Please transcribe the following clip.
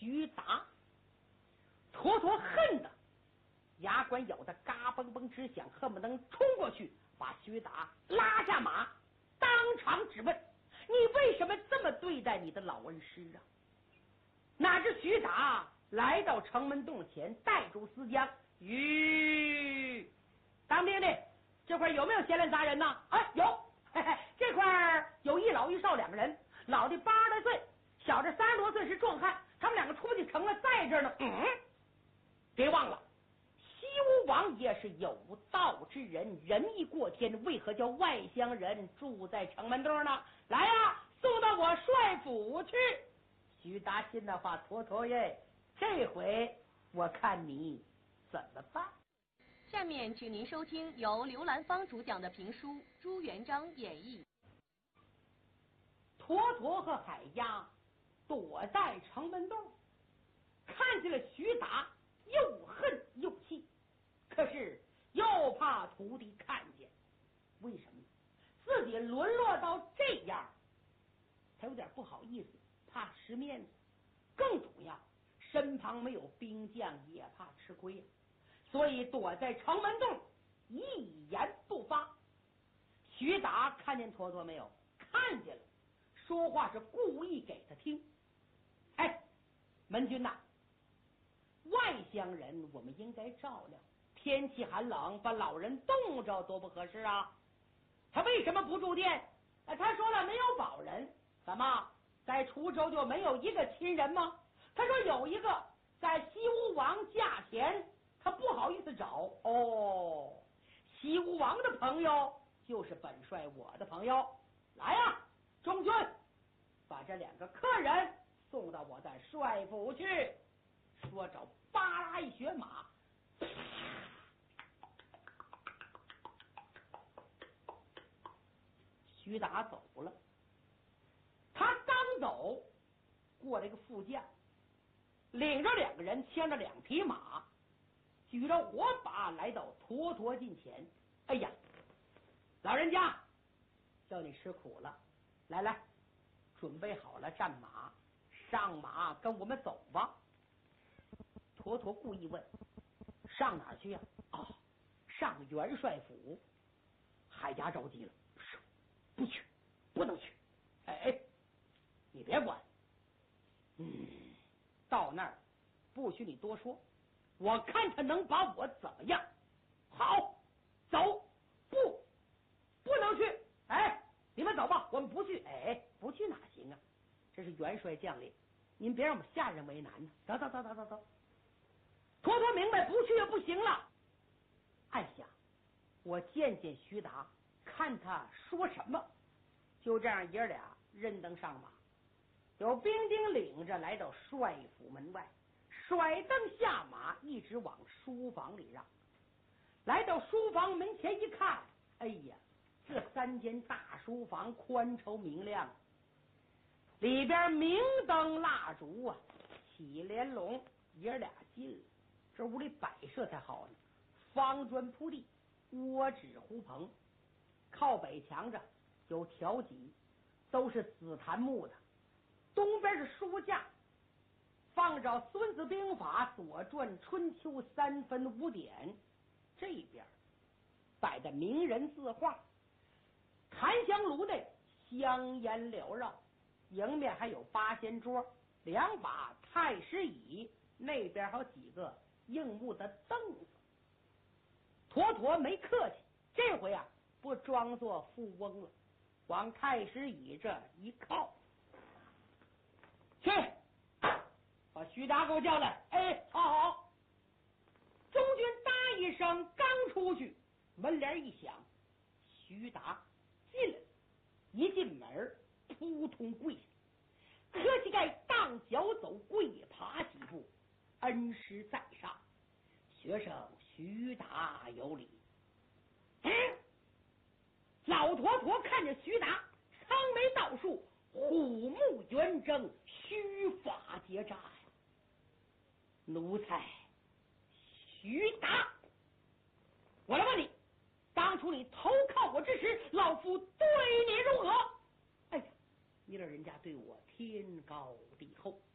徐达。妥妥恨的牙关咬得嘎嘣嘣直响，恨不能冲过去把徐达拉下马，当场质问：你为什么这么对待你的老恩师啊？哪知徐达来到城门洞前，带住思江：吁，当兵的，这块有没有闲来杂人呢？哎，有，嘿嘿，这块有一老一少两个人，老的80来岁，小的30多岁是壮汉，他们两个出去成了，在这儿呢。别忘了，西吴王也是有道之人，仁义过天，为何叫外乡人住在城门洞呢？来呀，送到我帅府去。徐达心的话，妥妥耶，这回我看你怎么办。 下面请您收听由刘兰芳主讲的评书《朱元璋演义》。 妥妥和海鸭躲在城门洞，看见了徐达，又恨又气，可是又怕徒弟看见。为什么呢？自己沦落到这样，他有点不好意思，怕失面子，更主要身旁没有兵将，也怕吃亏，所以躲在城门洞一言不发。徐达看见妥妥没有？看见了，说话是故意给他听。哎，门军呐，外乡人我们应该照料，天气寒冷，把老人冻着多不合适啊。他为什么不住店？他说了没有保人。怎么在滁州就没有一个亲人吗？他说有一个，在西吴王驾前，他不好意思找。哦，西吴王的朋友就是本帅我的朋友。来呀，中军，把这2个客人送到我的帅府去。说着扒拉一血马，徐达走了。他刚走，过来个副将，领着2个人，牵着2匹马，举着火把来到妥妥近前。哎呀，老人家，叫你吃苦了，来来，准备好了战马，上马跟我们走吧。妥妥故意问：上哪儿去呀？哦，上元帅府。海家着急了：不去，不能去。哎，你别管。到那儿不许你多说，我看他能把我怎么样。好，走。不能去。哎，你们走吧，我们不去。哎，不去哪行啊？这是元帅将领，您别让我们下人为难呢。走。妥妥明白，不去也不行了。暗想，我见徐达，看他说什么。就这样，爷俩认登上马，有兵丁领着来到帅府门外，甩蹬下马，一直往书房里让。来到书房门前一看，哎呀，这3间大书房宽敞明亮，里边明灯蜡烛啊，起帘笼。爷俩进了，这屋里摆设才好呢，方砖铺地，窝纸糊棚，靠北墙着有条脊，都是紫檀木的。东边是书架，放着《孙子兵法》《左传》《春秋》3分5典。这边摆的名人字画，檀香炉内香烟缭绕，迎面还有8仙桌，2把太师椅，那边还有几个硬木的凳子。妥妥没客气，这回啊不装作富翁了，往太师椅这一靠，去把徐达给我叫来。哎，好。中军答一声，刚出去，门帘一响，徐达进来，一进门扑通跪下，磕膝盖荡脚走，跪爬几步。恩师在上，学生徐达有礼。老妥妥看着徐达，苍眉倒竖，虎目圆睁，须发结扎呀。奴才徐达，我来问你，当初你投靠我之时，老夫对你如何？哎呀，你老人家对我天高地厚，